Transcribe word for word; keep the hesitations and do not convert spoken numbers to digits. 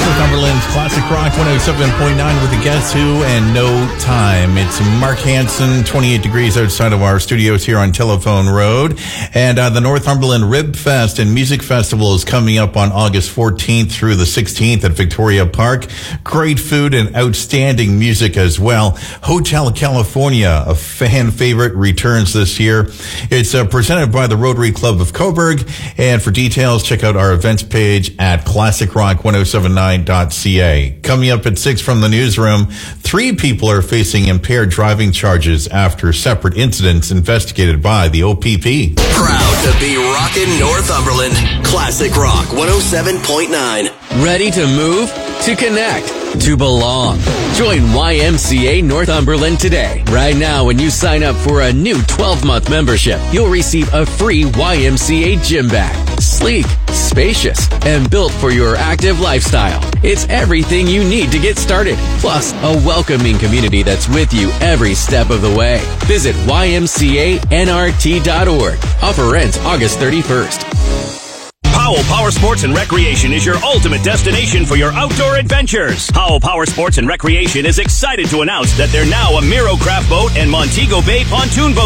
Northumberland's Classic Rock one oh seven point nine with the Guess Who and No Time. It's Mark Hansen, twenty-eight degrees outside of our studios here on Telephone Road. And uh, the Northumberland Rib Fest and Music Festival is coming up on August fourteenth through the sixteenth at Victoria Park. Great food and outstanding music as well. Hotel California, a fan favorite, returns this year. It's uh, presented by the Rotary Club of Coburg. And for details, check out our events page at classic rock ten seventy-nine dot c a. Coming up at six from the newsroom, three people are facing impaired driving charges after separate incidents investigated by the O P P. Proud to be rockin' Northumberland. Classic Rock one oh seven point nine. Ready to move? To connect? To belong? Join Y M C A Northumberland today. Right now, when you sign up for a new twelve-month membership, you'll receive a free Y M C A gym bag. Sleek, spacious, and built for your active lifestyle. It's everything you need to get started. Plus, a welcoming community that's with you every step of the way. Visit Y M C A N R T dot org. Offer ends August thirty-first. Howell Power Sports and Recreation is your ultimate destination for your outdoor adventures. Howell Power Sports and Recreation is excited to announce that they're now a Miro Craft Boat and Montego Bay pontoon boat